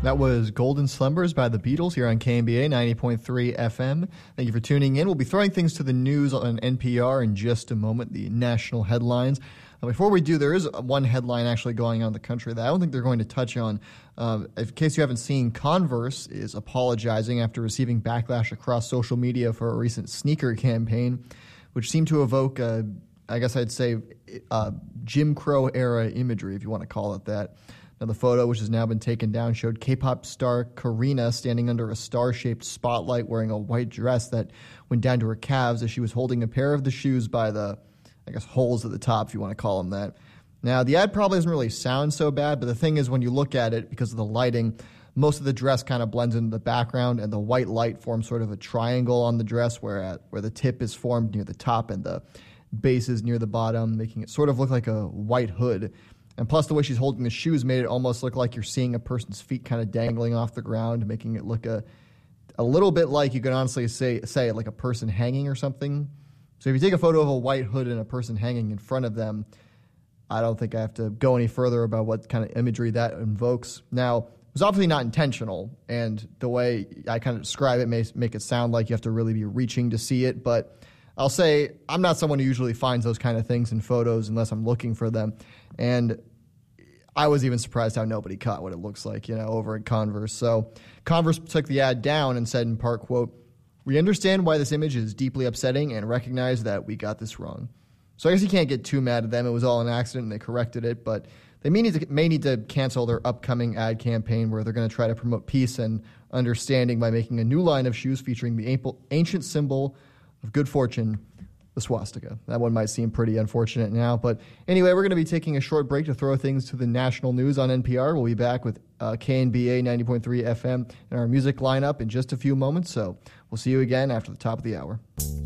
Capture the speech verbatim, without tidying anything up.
That was Golden Slumbers by the Beatles here on K N B A ninety point three F M. Thank you for tuning in. We'll be throwing things to the news on N P R in just a moment, the national headlines. Uh, before we do, there is one headline actually going on in the country that I don't think they're going to touch on. Uh, in case you haven't seen, Converse is apologizing after receiving backlash across social media for a recent sneaker campaign, which seemed to evoke, uh, I guess I'd say, uh, Jim Crow-era imagery, if you want to call it that. Now, the photo, which has now been taken down, showed K-pop star Karina standing under a star-shaped spotlight wearing a white dress that went down to her calves as she was holding a pair of the shoes by the, I guess, holes at the top, if you want to call them that. Now, the ad probably doesn't really sound so bad, but the thing is when you look at it, because of the lighting, most of the dress kind of blends into the background, and the white light forms sort of a triangle on the dress where, at, where the tip is formed near the top and the base is near the bottom, making it sort of look like a white hood. And plus, the way she's holding the shoes made it almost look like you're seeing a person's feet kind of dangling off the ground, making it look a a little bit like you could honestly say, say like a person hanging or something. So if you take a photo of a white hood and a person hanging in front of them, I don't think I have to go any further about what kind of imagery that invokes. Now, it was obviously not intentional, and the way I kind of describe it may make it sound like you have to really be reaching to see it, but I'll say I'm not someone who usually finds those kind of things in photos unless I'm looking for them. And I was even surprised how nobody caught what it looks like, you know, over at Converse. So Converse took the ad down and said in part, quote, "We understand why this image is deeply upsetting and recognize that we got this wrong." So I guess you can't get too mad at them. It was all an accident and they corrected it. But they may need to, may need to cancel their upcoming ad campaign where they're going to try to promote peace and understanding by making a new line of shoes featuring the ancient symbol of good fortune, the swastika. That one might seem pretty unfortunate now. But anyway, we're going to be taking a short break to throw things to the national news on N P R. We'll be back with uh, K N B A ninety point three F M and our music lineup in just a few moments. So we'll see you again after the top of the hour.